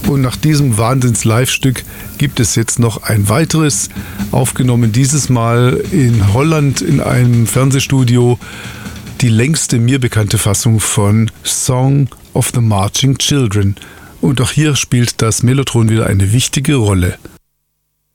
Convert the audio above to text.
Und nach diesem Wahnsinns-Live-Stück gibt es jetzt noch ein weiteres, aufgenommen dieses Mal in Holland in einem Fernsehstudio, die längste mir bekannte Fassung von Song of the Marching Children. Und auch hier spielt das Mellotron wieder eine wichtige Rolle.